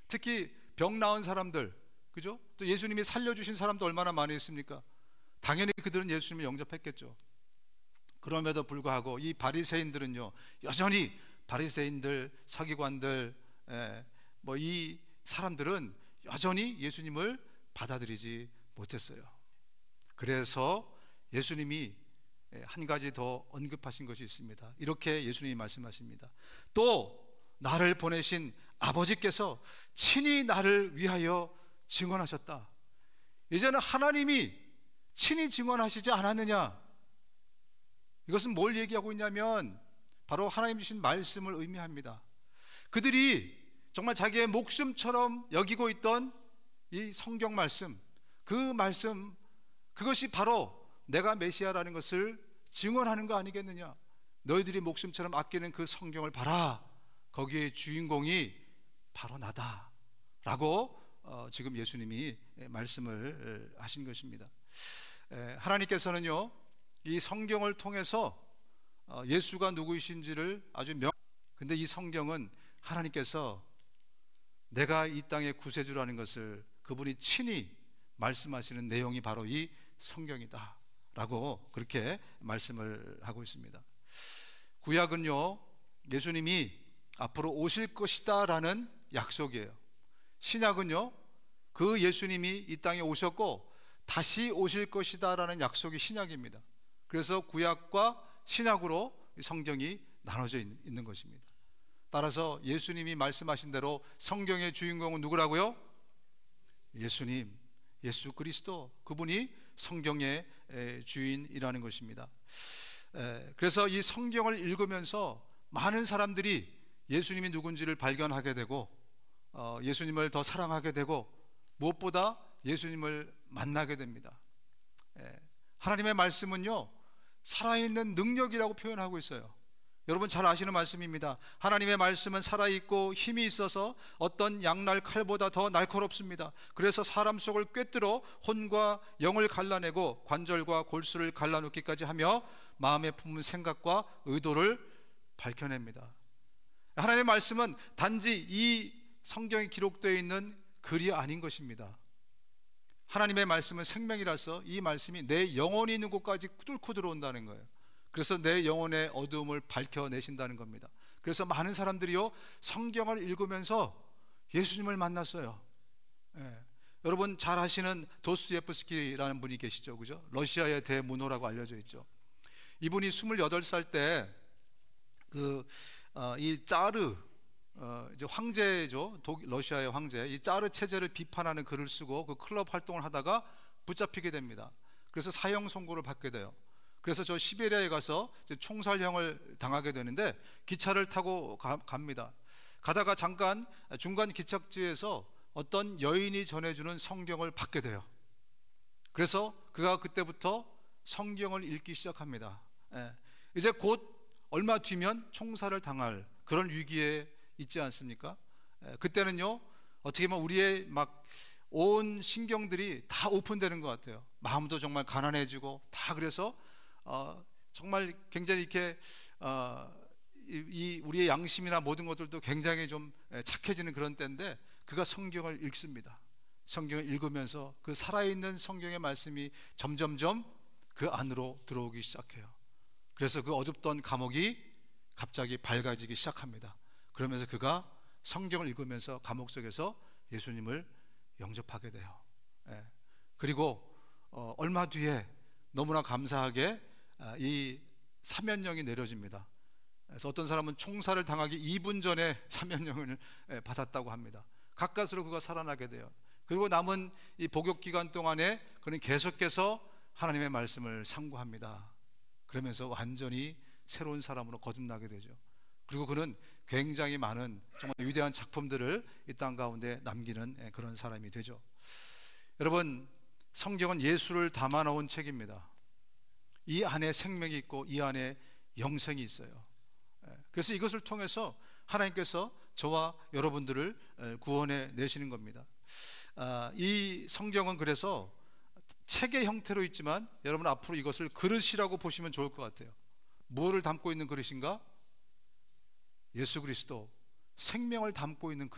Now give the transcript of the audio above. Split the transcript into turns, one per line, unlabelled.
특히 병 나은 사람들, 그죠? 또 예수님이 살려주신 사람도 얼마나 많이 있습니까? 당연히 그들은 예수님을 영접했겠죠. 그럼에도 불구하고 이 바리새인들은요, 여전히 바리새인들, 서기관들, 뭐 이 사람들은 여전히 예수님을 받아들이지 못했어요. 그래서 예수님이 한 가지 더 언급하신 것이 있습니다. 이렇게 예수님이 말씀하십니다. 또 나를 보내신 아버지께서 친히 나를 위하여 증언하셨다. 이제는 하나님이 친히 증언하시지 않았느냐? 이것은 뭘 얘기하고 있냐면 바로 하나님 주신 말씀을 의미합니다. 그들이 정말 자기의 목숨처럼 여기고 있던 이 성경 말씀, 그 말씀, 그것이 바로 내가 메시아라는 것을 증언하는 거 아니겠느냐? 너희들이 목숨처럼 아끼는 그 성경을 봐라, 거기에 주인공이 바로 나다 라고 지금 예수님이 말씀을 하신 것입니다. 하나님께서는요, 이 성경을 통해서 예수가 누구이신지를 아주 근데 이 성경은 하나님께서 내가 이 땅의 구세주라는 것을 그분이 친히 말씀하시는 내용이 바로 이 성경이다 라고 그렇게 말씀을 하고 있습니다. 구약은요, 예수님이 앞으로 오실 것이다 라는 약속이에요. 신약은요, 그 예수님이 이 땅에 오셨고 다시 오실 것이다 라는 약속이 신약입니다. 그래서 구약과 신약으로 성경이 나눠져 있는 것입니다. 따라서 예수님이 말씀하신 대로 성경의 주인공은 누구라고요? 예수님, 예수 그리스도, 그분이 성경의 주인이라는 것입니다. 그래서 이 성경을 읽으면서 많은 사람들이 예수님이 누군지를 발견하게 되고 예수님을 더 사랑하게 되고 무엇보다 예수님을 만나게 됩니다. 하나님의 말씀은요, 살아있는 능력이라고 표현하고 있어요. 여러분 잘 아시는 말씀입니다. 하나님의 말씀은 살아있고 힘이 있어서 어떤 양날 칼보다 더 날카롭습니다. 그래서 사람 속을 꿰뚫어 혼과 영을 갈라내고 관절과 골수를 갈라놓기까지 하며 마음에 품은 생각과 의도를 밝혀냅니다. 하나님의 말씀은 단지 이 성경에 기록되어 있는 글이 아닌 것입니다. 하나님의 말씀은 생명이라서 이 말씀이 내 영혼이 있는 곳까지 뚫고 들어온다는 거예요. 그래서 내 영혼의 어두움을 밝혀내신다는 겁니다. 그래서 많은 사람들이요, 성경을 읽으면서 예수님을 만났어요. 여러분 잘 아시는 도스토옙스키라는 분이 계시죠, 그죠? 러시아의 대문호라고 알려져 있죠. 이분이 28살 때 이 짜르, 이제 황제죠, 러시아의 황제, 이 짜르 체제를 비판하는 글을 쓰고 그 클럽 활동을 하다가 붙잡히게 됩니다. 그래서 사형 선고를 받게 돼요. 그래서 저 시베리아에 가서 총살형을 당하게 되는데 기차를 타고 갑니다. 가다가 잠깐 중간 기착지에서 어떤 여인이 전해주는 성경을 받게 돼요. 그래서 그가 그때부터 성경을 읽기 시작합니다. 이제 곧 얼마 뒤면 총살을 당할 그런 위기에 있지 않습니까? 그때는요, 어떻게 보면 우리의 막 온 신경들이 다 오픈되는 것 같아요. 마음도 정말 가난해지고 다. 그래서 정말 굉장히 이렇게 이 우리의 양심이나 모든 것들도 굉장히 좀 착해지는 그런 때인데 그가 성경을 읽습니다. 성경을 읽으면서 그 살아있는 성경의 말씀이 점점점 그 안으로 들어오기 시작해요. 그래서 그 어둡던 감옥이 갑자기 밝아지기 시작합니다. 그러면서 그가 성경을 읽으면서 감옥 속에서 예수님을 영접하게 돼요. 그리고 얼마 뒤에 너무나 감사하게 이 사면령이 내려집니다. 그래서 어떤 사람은 총살을 당하기 2분 전에 사면령을 받았다고 합니다. 가까스로 그가 살아나게 돼요. 그리고 남은 이 복역 기간 동안에 그는 계속해서 하나님의 말씀을 상고합니다. 그러면서 완전히 새로운 사람으로 거듭나게 되죠. 그리고 그는 굉장히 많은 정말 위대한 작품들을 이 땅 가운데 남기는 그런 사람이 되죠. 여러분, 성경은 예수를 담아놓은 책입니다. 이 안에 생명이 있고 이 안에 영생이 있어요. 그래서 이것을 통해서 하나님께서 저와 여러분들을 구원해 내시는 겁니다. 이 성경은 그래서 책의 형태로 있지만 여러분 앞으로 이것을 그릇이라고 보시면 좋을 것 같아요. 무엇을 담고 있는 그릇인가? 예수 그리스도, 생명을 담고 있는